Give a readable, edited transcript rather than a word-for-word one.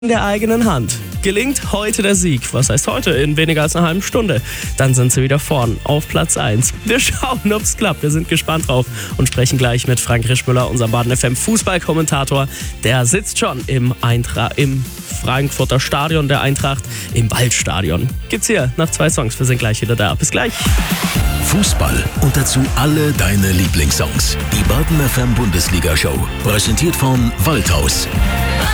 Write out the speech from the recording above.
in der eigenen Hand. Gelingt heute der Sieg, was heißt heute, in weniger als einer halben Stunde, dann sind sie wieder vorn auf Platz 1. Wir schauen, ob es klappt, wir sind gespannt drauf und sprechen gleich mit Frank Rischmüller, unserem Baden FM Fußballkommentator. Der sitzt schon im Frankfurter Stadion der Eintracht, im Waldstadion. Gibt's hier nach 2 Songs, wir sind gleich wieder da. Bis gleich. Fußball und dazu alle deine Lieblingssongs. Die Baden FM Bundesliga Show, präsentiert von Waldhaus.